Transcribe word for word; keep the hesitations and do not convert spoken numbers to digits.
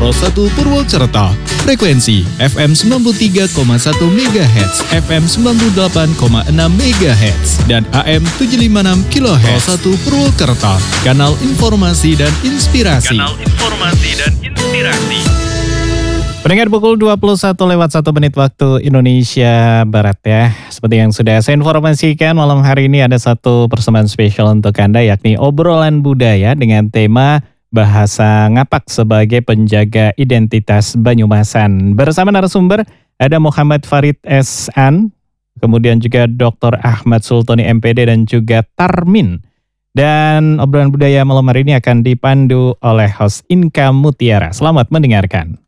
satu Purwokerto. Frekuensi F M sembilan puluh tiga koma satu MHz, F M sembilan puluh delapan koma enam MHz, dan A M tujuh lima enam kilohertz. satu Purwokerto, kanal informasi dan inspirasi. Kanal informasi dan inspirasi. Pendengar, pukul dua puluh satu lewat satu menit waktu Indonesia Barat ya. Seperti yang sudah saya informasikan, malam hari ini ada satu persembahan spesial untuk Anda, yakni obrolan budaya dengan tema bahasa ngapak sebagai penjaga identitas Banyumasan. Bersama narasumber ada Muhammad Farid S. An, kemudian juga doktor Ahmad Sultoni M P D dan juga Tarmin. Dan obrolan budaya malam hari ini akan dipandu oleh host Inka Mutiara. Selamat mendengarkan.